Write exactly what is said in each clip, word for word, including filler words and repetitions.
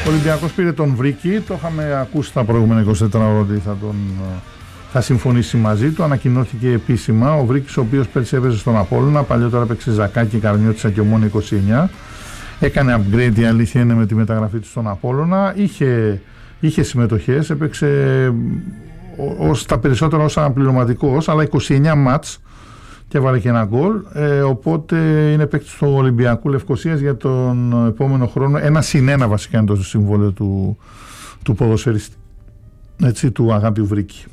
Ο Ολυμπιακός πήρε τον Βρίκη, το είχαμε ακούσει τα προηγούμενα είκοσι τέσσερα ώρα ότι θα, τον, θα συμφωνήσει μαζί του. Ανακοινώθηκε επίσημα ο Βρίκης, ο οποίος πέρσι έπαιζε στον Απόλλωνα, παλιότερα έπαιξε Ζακάκι, Καρνιώτισσα και Ομόνοια είκοσι εννιά. Έκανε upgrade, η αλήθεια είναι, με τη μεταγραφή του στον Απόλλωνα. Είχε, είχε συμμετοχές, έπαιξε ως, τα περισσότερα ως αναπληρωματικός, αλλά είκοσι εννιά μάτς και έβαλε και ένα γκολ. Ε, οπότε είναι παίκτης του Ολυμπιακού Λευκωσίας για τον επόμενο χρόνο. Ένα συν ένα βασικά είναι το συμβόλαιο του, του ποδοσφαιριστή, έτσι, του Αγάπη Βρίκη.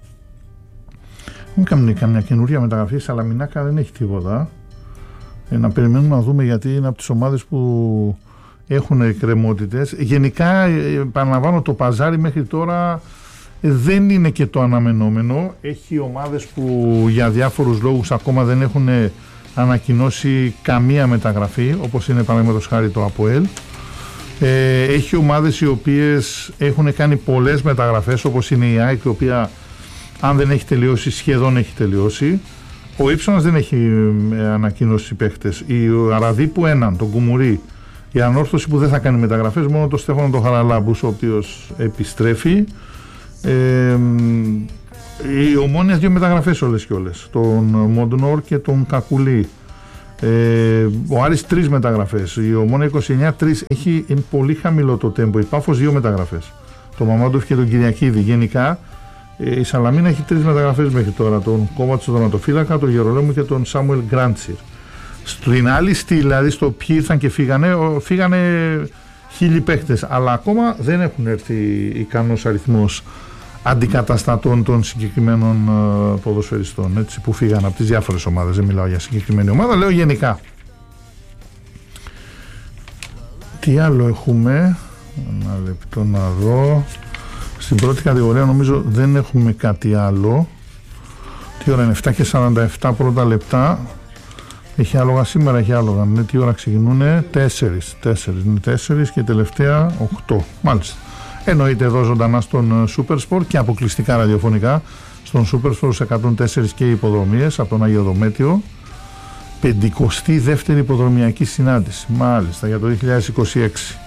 Μην κάνουμε καμιά καινούρια μεταγραφή. Σαλαμινάκα δεν έχει τίποτα. Ε, να περιμένουμε να δούμε, γιατί είναι από τις ομάδες που έχουν εκκρεμότητες. Γενικά, επαναλαμβάνω, το παζάρι μέχρι τώρα δεν είναι και το αναμενόμενο. Έχει ομάδες που για διάφορους λόγους ακόμα δεν έχουν ανακοινώσει καμία μεταγραφή, όπως είναι παραδείγματος χάρη το ΑΠΟΕΛ. Ε, έχει ομάδες οι οποίες έχουν κάνει πολλές μεταγραφές, όπως είναι η ΑΕΚ, η οποία αν δεν έχει τελειώσει σχεδόν έχει τελειώσει. Ο Ήψονας δεν έχει ανακοινώσει παίχτες. Ο Αραδίπου έναν, τον Κουμουρί. Η Ανόρθωση που δεν θα κάνει μεταγραφές, μόνο το Στέφανο τον Χαραλάμπους, ο οποίος επιστρέφει. Ε, η Ομόνοια δύο μεταγραφές όλες και όλες, τον Μοντνόρ και τον Κακουλή. Ε, ο Άρης τρεις μεταγραφές, η Ομόνοια είκοσι εννιά τρεις. Έχει, είναι πολύ χαμηλό το τέμπο. Η Πάφος δύο μεταγραφές, τον Μαμάντοφ και τον Κυριακίδη. Γενικά η Σαλαμίνα έχει τρεις μεταγραφές μέχρι τώρα, τον Κόβατς, τον Δωματοφύλακα, τον Γερολέμου και τον Σάμουελ Γκράντσιρ. Στην άλλη στήλη, δηλαδή στο ποιοι ήρθαν και φύγανε, φύγανε χίλιοι παίχτες, αλλά ακόμα δεν έχουν έρθει ικανός αριθμός αντικαταστατών των συγκεκριμένων uh, ποδοσφαιριστών, έτσι, που φύγαν από τις διάφορες ομάδες. Δεν μιλάω για συγκεκριμένη ομάδα, λέω γενικά. Τι άλλο έχουμε? Ένα λεπτό να δω. Στην πρώτη κατηγορία νομίζω δεν έχουμε κάτι άλλο. Τι ώρα είναι? εφτά και σαράντα επτά πρώτα λεπτά. Έχει άλογα σήμερα, έχει άλογα. Ναι, τι ώρα ξεκινούνε? τέσσερις. τέσσερις είναι τέσσερις και τελευταία οκτώ. Μάλιστα. Εννοείται εδώ ζωντανά στον Supersport και αποκλειστικά ραδιοφωνικά στον Supersport εκατόν τέσσερα και υποδρομίες από τον Άγιο Δομέτιο. πενηκοστή δεύτερη υποδρομιακή συνάντηση. Μάλιστα, για το δύο χιλιάδες είκοσι έξι.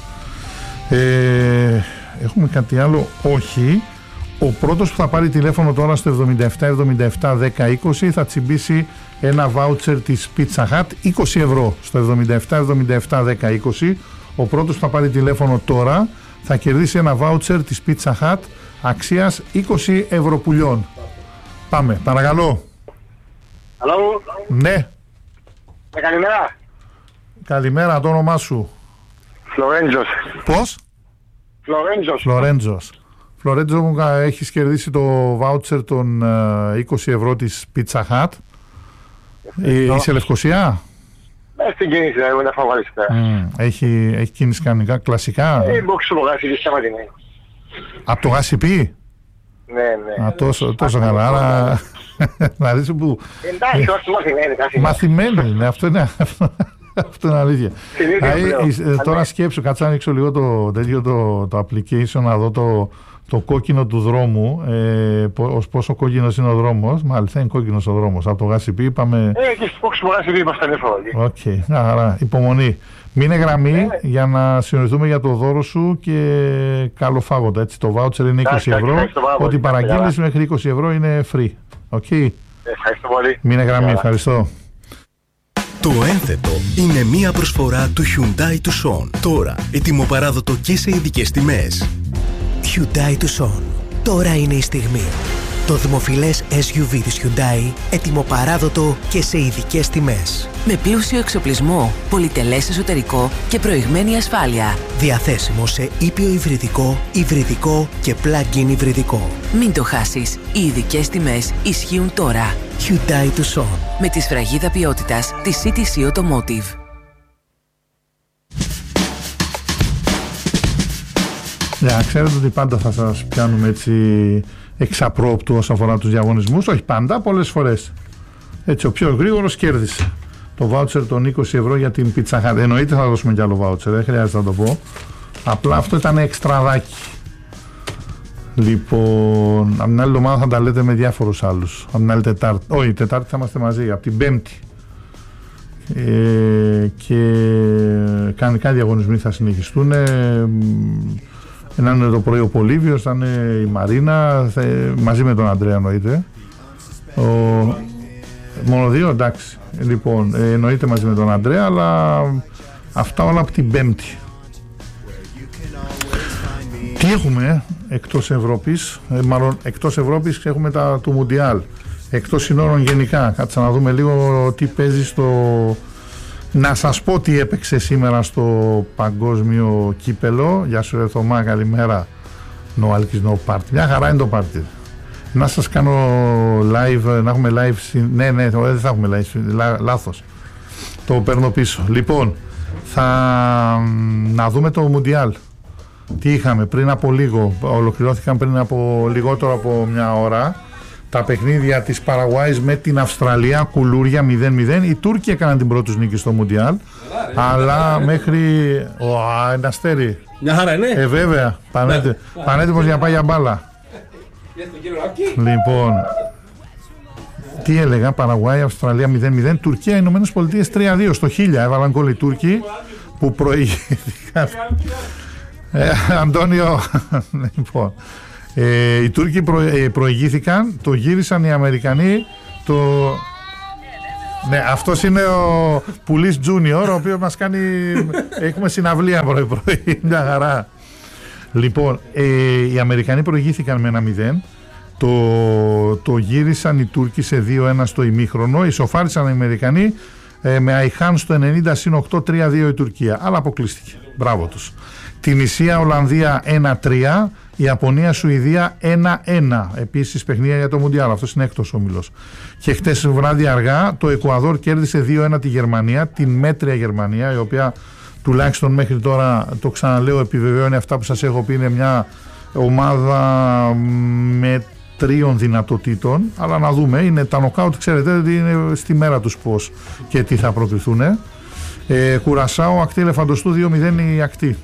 Ε, έχουμε κάτι άλλο? Όχι. Ο πρώτος που θα πάρει τηλέφωνο τώρα στο εβδομήντα επτά εβδομήντα επτά δέκα είκοσι θα τσιμπήσει ένα βάουτσερ της Pizza Hut είκοσι ευρώ στο εβδομήντα επτά εβδομήντα επτά δέκα είκοσι. Ο πρώτος που θα πάρει τηλέφωνο τώρα θα κερδίσει ένα βάουτσερ της Pizza Hut αξίας είκοσι ευρώ πουλιών. Πάμε, παρακαλώ. Hello. Ναι. Ε, καλημέρα. Καλημέρα, το όνομά σου? Φλορέντζος. Πώς? Φλορέντζος. Φλορέντζος. Φλορέντζο μου, έχεις κερδίσει το βάουτσερ των είκοσι ευρώ της Pizza Hut. Ε, είσαι Λευκωσία? Ε, στην κίνηση, δηλαδή, να φαβάλεις πέρα. Mm, έχει, έχει κίνηση κανονικά, κλασικά. Ε, μπόξω το γάσι και σταματημένη. Από το γάσι πει? Ναι, ναι. Α, τόσο, τόσο καλά, άρα... Δηλαδή που... Εντάξει, όχι μαθημένοι, κάτι. Μαθημένοι, ναι, αυτό είναι... Αυτό είναι αλήθεια. Δηλαδή, τώρα σκέψου, κάτσε να ανοίξω λίγο το, τέτοιο, το, το application, να δω το, το κόκκινο του δρόμου, ε, ως πόσο κόκκινος είναι ο δρόμος. Μάλιστα είναι κόκκινος ο δρόμος. Από το γάσιπι είπαμε... Ε, και στο γάσιπι ήμασταν εύκολα. Οκ, άρα υπομονή. Μείνε γραμμή ε, για να συνοηθούμε για το δώρο σου και καλό φάγοντα. Έτσι, το voucher είναι είκοσι ευρώ. Ό,τι παραγγείλεις μέχρι είκοσι ευρώ είναι free. Οκ. Okay. Ευχαριστώ πολύ. Μείνε γραμμή, ευχαριστώ. Το ένθετο είναι μία προσφορά του Hyundai Tucson. Τώρα ετοιμοπαράδοτο και σε ειδικές τιμές. Hyundai Tucson. Τώρα είναι η στιγμή. Το δημοφιλές ες γιου βι της Hyundai, ετοιμοπαράδοτο και σε ειδικές τιμές. Με πλούσιο εξοπλισμό, πολυτελές εσωτερικό και προηγμένη ασφάλεια. Διαθέσιμο σε ήπιο υβριδικό, υβριδικό και plug-in υβριδικό. Μην το χάσεις. Οι ειδικές τιμές ισχύουν τώρα. Hyundai Tucson. Με τη σφραγίδα ποιότητας της σι τι σι Automotive. Για να ξέρετε ότι πάντα θα σας πιάνουμε έτσι εξαπρόπτου όσον αφορά τους διαγωνισμούς. Όχι πάντα, πολλές φορές. Έτσι, ο πιο γρήγορος κέρδισε το βάουτσερ των είκοσι ευρώ για την Pizza Hut. Εννοείται θα δώσουμε κι άλλο βάουτσερ, δεν χρειάζεται να το πω. Απλά αυτό ήταν εξτραδάκι. Λοιπόν, από την άλλη εβδομάδα θα τα λέτε με διάφορους άλλους. Από την άλλη Τετάρτη. Όχι, Τετάρτη θα είμαστε μαζί, από την Πέμπτη. ε, και κανονικά διαγωνισμοί θα συνεχιστούν. Ε, να είναι το πρωί ο Πολύβιος, θα είναι η Μαρίνα, θα, μαζί με τον Αντρέα εννοείται. Ο, μόνο δύο, εντάξει. Λοιπόν, ε, εννοείται μαζί με τον Αντρέα, αλλά αυτά όλα από την Πέμπτη. Τι έχουμε εκτός Ευρώπης, ε, μάλλον εκτός Ευρώπης έχουμε τα του Μουντιάλ. Εκτός συνόρων γενικά, κάτσε να δούμε λίγο τι παίζει στο... Να σας πω τι έπαιξε σήμερα στο παγκόσμιο κύπελο. Γεια σου ρε Θωμά, καλημέρα. No Alkis no party. Μια χαρά είναι το party. Να σας κάνω live, να έχουμε live. Ναι, ναι, δεν θα έχουμε live. Λά, λάθος. Το παίρνω πίσω. Λοιπόν, θα να δούμε το Μουντιάλ. Τι είχαμε πριν από λίγο. Ολοκληρώθηκαν πριν από λιγότερο από μια ώρα τα παιχνίδια της Παραγουάης με την Αυστραλία, κουλούρια μηδέν μηδέν. Οι Τούρκοι έκαναν την πρώτη τους νίκη στο Μουντιάλ, αλλά μέχρι... Ω, ένα αστέρι. Μια χαρά είναι. Ε, βέβαια. Πανέτε... Πανέτοιμος για να πάει για μπάλα. Λοιπόν, τι έλεγα, Παραγουάη, Αυστραλία μηδέν μηδέν, Τουρκία, Ηνωμένες Πολιτείες τρία δύο. Στο χίλια έβαλαν γκολ οι Τούρκοι που προηγήθηκαν. ε, Αντώνιο, λοιπόν... Ε, οι Τούρκοι προ, ε, προηγήθηκαν, το γύρισαν οι Αμερικανοί. Το... Ναι, αυτός είναι ο Πουλής Τζούνιορ, ο οποίος μας κάνει. Έχουμε συναυλία πρωί-πρωί. Μια χαρά. Λοιπόν, ε, οι Αμερικανοί προηγήθηκαν με ένα μηδέν. Το, το γύρισαν οι Τούρκοι σε δύο ένα στο ημίχρονο. Ισοφάρισαν οι Αμερικανοί ε, με Αϊχάν στο ενενήντα συν οκτώ, τρία δύο η Τουρκία. Αλλά αποκλείστηκε. Μπράβο τους. Τινησία, Ολλανδία ένα τρία. Ιαπωνία, Σουηδία ένα ένα. Επίσης παιχνίδια για το Μουντιάλ. Αυτός είναι έκτος όμιλος. Και χτες βράδυ αργά το Εκουαδόρ κέρδισε δύο ένα τη Γερμανία, την μέτρια Γερμανία, η οποία τουλάχιστον μέχρι τώρα, το ξαναλέω, επιβεβαιώνει αυτά που σας έχω πει. Είναι μια ομάδα με τρίων δυνατοτήτων. Αλλά να δούμε. Είναι τα νοκάουτ, ξέρετε, είναι στη μέρα τους πώς και τι θα προκριθούν. Ε, Κουρασάο, ακτή Ελεφαντοστού δύο μηδέν η ακτή.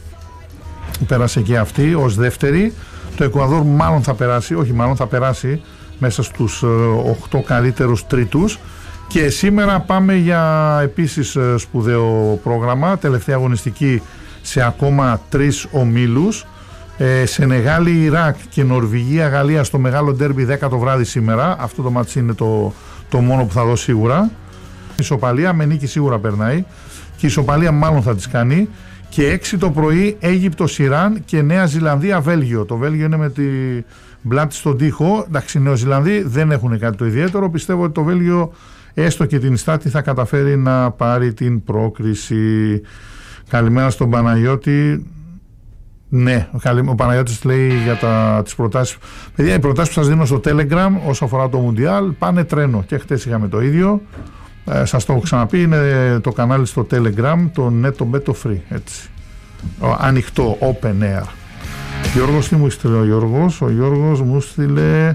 Πέρασε και αυτή ως δεύτερη. Το Εκουαδόρ μάλλον θα περάσει, όχι μάλλον θα περάσει μέσα στους οκτώ καλύτερους τρίτους. Και σήμερα πάμε για επίσης σπουδαίο πρόγραμμα, τελευταία αγωνιστική σε ακόμα τρεις ομίλους. ε, Σενεγάλη, Ιράκ και Νορβηγία, Γαλλία στο μεγάλο ντέρμπι δέκα το βράδυ σήμερα. Αυτό το μάτσι είναι το, το μόνο που θα δω σίγουρα. Ισοπαλία, με νίκη σίγουρα περνάει. Και η ισοπαλία μάλλον θα τις κάνει. Και έξι το πρωί Αίγυπτος, Ιράν και Νέα Ζηλανδία, Βέλγιο. Το Βέλγιο είναι με τη μπλάτη στον τοίχο. Εντάξει, οι Νεοζηλανδοί δεν έχουν κάτι το ιδιαίτερο. Πιστεύω ότι το Βέλγιο, έστω και την Στάτη, θα καταφέρει να πάρει την πρόκριση. Καλημέρα στον Παναγιώτη. Ναι, ο Παναγιώτης λέει για τα, τις προτάσεις. Παιδιά, οι προτάσεις που σας δίνω στο Telegram όσο αφορά το Μουντιάλ πάνε τρένο. Και χτες είχαμε το ίδιο. Ε, σας το έχω ξαναπεί, είναι το κανάλι στο Telegram, το Neto Beto Free, έτσι. Ο, ανοιχτό, open air. Γιώργος, τι μου στείλε ο Γιώργος? Ο Γιώργος μου στείλε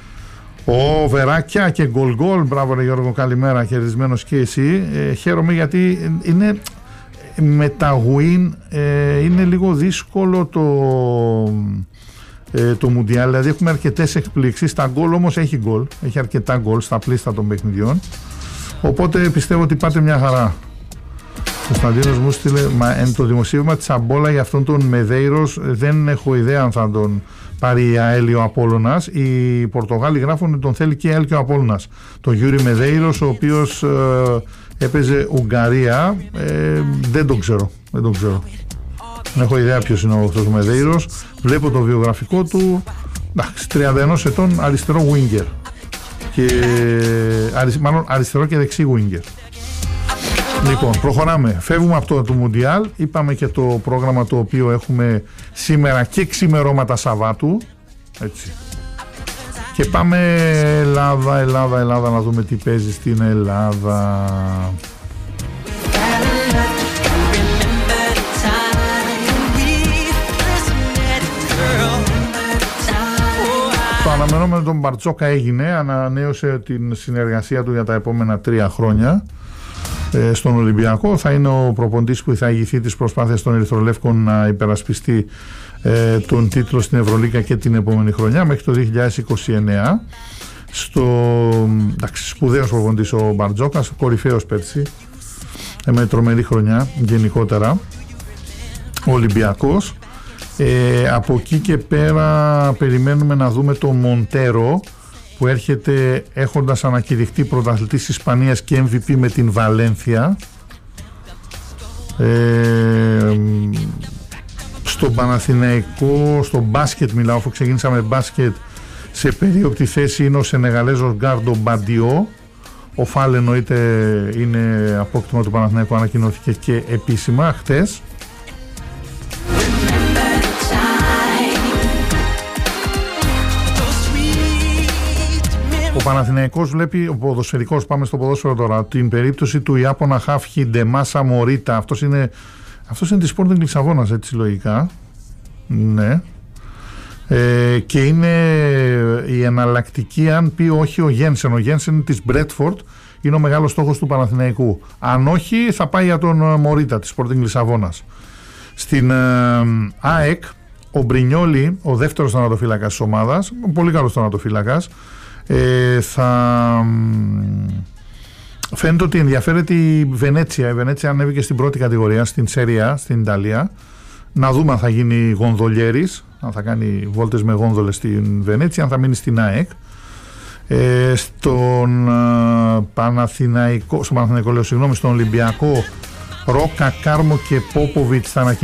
ο Βεράκια και γκολ γκολ. Μπράβο ρε Γιώργο, καλημέρα, κερδισμένος και εσύ. Ε, χαίρομαι γιατί είναι με τα win ε, είναι λίγο δύσκολο το ε, το Μουντιάλ, δηλαδή έχουμε αρκετές εκπλήξεις. Τα γκολ όμως έχει γκολ, έχει αρκετά γκολ στα πλήστα των παιχνιδιών. Οπότε πιστεύω ότι πάτε μια χαρά. Ο Κωνσταντίνος μου στείλε, μα εν το δημοσίευμα της Αμπόλα για αυτόν τον Μεδέιρος δεν έχω ιδέα αν θα τον πάρει η ΑΕΛ ο Απόλλωνας. Οι Πορτογάλοι γράφουν ότι τον θέλει και η ΑΕΛ και ο Απόλλωνας. Το Γιούρι Μεδέιρος, ο οποίος ε, έπαιζε Ουγγαρία, ε, δεν τον ξέρω. Δεν τον ξέρω. Δεν έχω ιδέα ποιος είναι ο αυτός ο Μεδέιρος. Βλέπω το βιογραφικό του. Εντάξει, τριάντα ένα ετών, αριστερό winger. Και, μάλλον αριστερό και δεξί winger. Λοιπόν, προχωράμε. Φεύγουμε από το, το Μουντιάλ. Είπαμε και το πρόγραμμα το οποίο έχουμε σήμερα και ξημερώματα Σαββάτου. Έτσι. Και πάμε Ελλάδα, Ελλάδα, Ελλάδα να δούμε τι παίζει στην Ελλάδα. Το αναμενόμενο τον Μπαρτζόκα έγινε, ανανέωσε την συνεργασία του για τα επόμενα τρία χρόνια ε, στον Ολυμπιακό. Θα είναι ο προπονητής που θα ηγηθεί τις προσπάθειες των Ερυθρολεύκων να υπερασπιστεί ε, τον τίτλο στην Ευρωλίγκα και την επόμενη χρονιά μέχρι το δύο χιλιάδες είκοσι εννέα. Στο εντάξει, σπουδαίος προπονητής ο Μπαρτζόκας, κορυφαίος πέρσι με τρομερή χρονιά γενικότερα ο Ολυμπιακός. Ε, από εκεί και πέρα περιμένουμε να δούμε το Μοντέρο που έρχεται έχοντας ανακηρυχτεί πρωταθλητής Ισπανίας και εμ βι πι με την Βαλένθια. Ε, στον Παναθηναϊκό, στο μπάσκετ μιλάω, αφού ξεκίνησα με μπάσκετ, σε περίοπτη θέση είναι ο Σενεγαλέζος Γκάρντο Μπαντιό. Ο Φάλ εννοείται είναι απόκτημα του Παναθηναϊκού, ανακοινώθηκε και επίσημα χτες. Ο Παναθηναϊκός βλέπει, ο ποδοσφαιρικός, πάμε στο ποδόσφαιρο τώρα, την περίπτωση του Ιάπωνα χαφ Χιντεμάσα Μωρίτα. Αυτός είναι, αυτός είναι της Sporting Λισαβόνας, έτσι λογικά. Ναι. Ε, και είναι η εναλλακτική αν πει όχι ο Γένσεν. Ο Γένσεν της Μπρέτφορντ είναι ο μεγάλος στόχος του Παναθηναϊκού. Αν όχι θα πάει για τον Μωρίτα της Sporting Λισαβόνας. Στην ε, ΑΕΚ ο Μπρινιόλι, ο δεύτερος θανατοφύλακας της ομάδας, ο πολύ καλός θανατοφύλακας, ε, θα φαίνεται ότι ενδιαφέρεται η Βενέτσια. Η Βενέτσια ανέβηκε στην πρώτη κατηγορία, στην Σέρια, στην Ιταλία. Να δούμε αν θα γίνει γονδολιέρης, αν θα κάνει βόλτες με γόνδολες στην Βενέτσια, αν θα μείνει στην ΑΕΚ. Ε, στον uh, Παναθηναϊκό, στον Παναθηναϊκό λέω, συγγνώμη, στον Ολυμπιακό, Ρόκα, Κάρμο και Πόποβιτς θα ανακοινώσουν